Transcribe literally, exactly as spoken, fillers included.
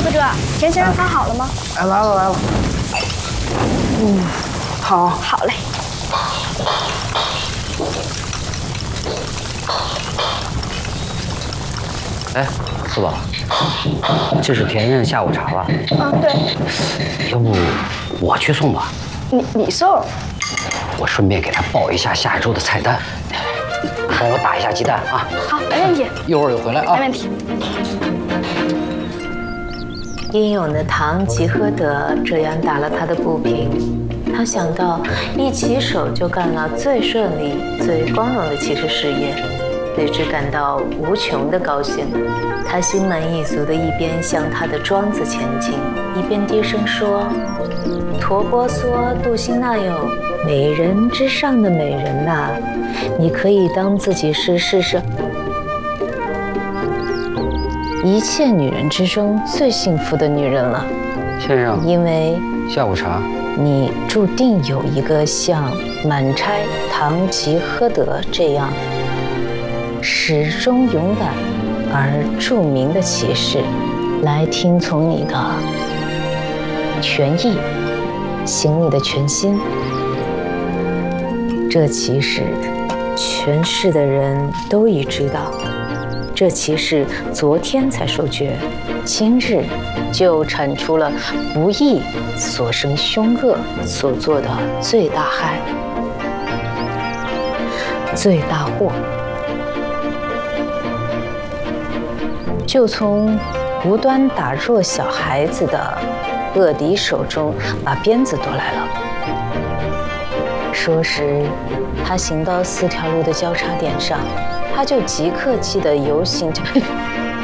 司哥，田先生发好了吗？ 哎，来了来了。嗯，好。 好嘞。 哎，四宝，这是田先生下午茶吧？ 嗯，对。 要不我去送吧？ 你你送？ 我顺便给他报一下下一周的菜单。你帮我打一下鸡蛋啊。 好，没问题。 一会儿就回来啊。 没问题。 英勇的堂吉诃德这样打了他的不平。他想到一起手就干了最顺利、最光荣的骑士事业，为之感到无穷的高兴。他心满意足地一边向他的庄子前进，一边低声说：“陀波梭杜辛那有美人之上的美人呐、啊，你可以当自己是世上一切女人之中最幸福的女人了， 先生。 因为下午茶。” 你注定有一个像满差堂吉诃德这样始终勇敢而著名的骑士，来听从你的权益，行你的全心。这其实全市的人都已知道，这骑士昨天才受决，今日就铲除了不义所生凶恶所做的最大害、最大祸，就从无端打弱小孩子的恶敌手中把鞭子夺来了。说时，他行到四条路的交叉点上，他就极客气地游行。